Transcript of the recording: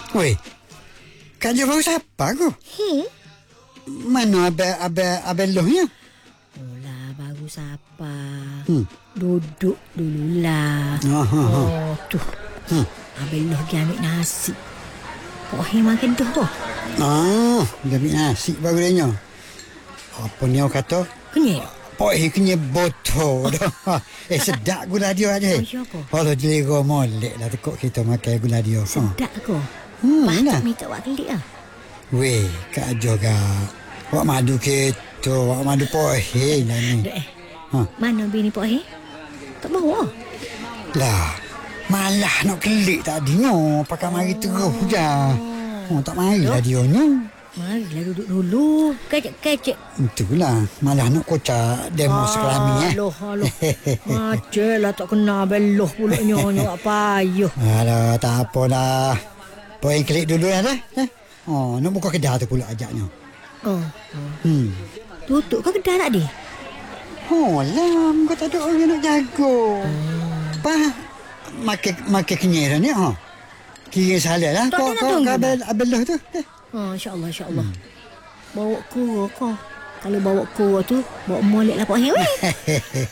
Weh, Kak Jo baru siapa aku? Mana abel lohnya? Olah, baru siapa? Duduk dululah. Tuh. Abel Loh pergi ambil nasi. Pok Hei makan tu kok. Dia ambil nasi baru dia. Apa ni awak kata? Kenyek? Pok Hei kenyek botol dah. Sedap gula dia aja. Ya ke? Kalau jelera molek lah tekuk kita makan gula dia. Sedap ke? Patut minta awak kelik lah. Weh, Kak Jo kak. Awak madu kita. Awak madu Pok Hei lah ni. Mana bini Pok Hei? Tak bawa. Lah, malah nak kelik tadi no. Pakai mari terus je. Tak marilah dia ni. Marilah duduk dulu. Kecek. Itulah. Malah nak kocak demo sekelami. Aloh. Macelah tak kena beloh pula nyonya. Apa payuh. Alah, tak apa dah. Poin klik dulu dah. Nak buka kedai tu pula ajaknya. Tutup ke kedai tadi? Lah, kau tak ada orang yang nak jaga. Makan kenyera ni. Kira salah lah. Kau abel tu. InsyaAllah. Bawa kura kau. Kalau bawa kura tu, bawa molek lah Pok Hei.